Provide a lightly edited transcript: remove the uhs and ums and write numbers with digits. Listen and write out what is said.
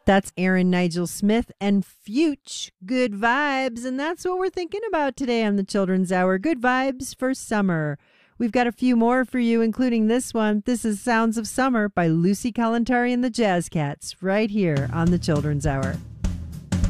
That's Aaron Nigel Smith and Fuchs, Good Vibes. And that's what we're thinking about today on the Children's Hour. Good vibes for summer. We've got a few more for you, including this one. This is Sounds of Summer by Lucy Kalantari and the Jazz Cats, right here on the Children's Hour.